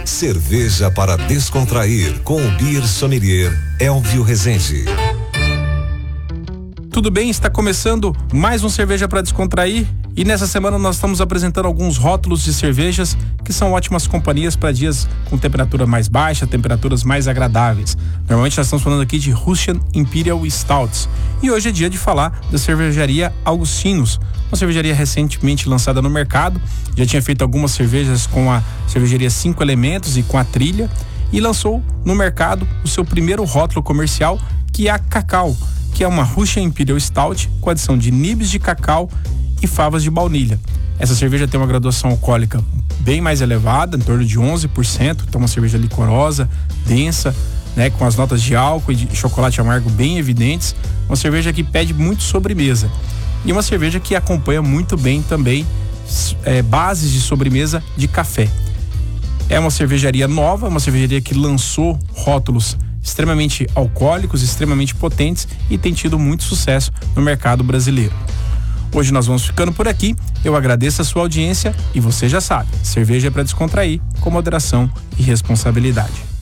Cerveja para descontrair com o Beer Sommelier Elvio Rezende. Tudo bem? Está começando mais um Cerveja para Descontrair e nessa semana nós estamos apresentando alguns rótulos de cervejas que são ótimas companhias para dias com temperatura mais baixa, temperaturas mais agradáveis. Normalmente nós estamos falando aqui de Russian Imperial Stouts e hoje é dia de falar da cervejaria Augustinus, uma cervejaria recentemente lançada no mercado. Já tinha feito algumas cervejas com a cervejaria 5 Elementos e com a Trilha e lançou no mercado o seu primeiro rótulo comercial, que é a Cacau, que é uma Russian Imperial Stout com adição de nibs de cacau e favas de baunilha. Essa cerveja tem uma graduação alcoólica bem mais elevada, em torno de 11%, então uma cerveja licorosa, densa, né, com as notas de álcool e de chocolate amargo bem evidentes. Uma cerveja que pede muito sobremesa e uma cerveja que acompanha muito bem também bases de sobremesa de café. É uma cervejaria nova, uma cervejaria que lançou rótulos extremamente alcoólicos, extremamente potentes e tem tido muito sucesso no mercado brasileiro. Hoje nós vamos ficando por aqui. Eu agradeço a sua audiência e você já sabe, cerveja é para descontrair com moderação e responsabilidade.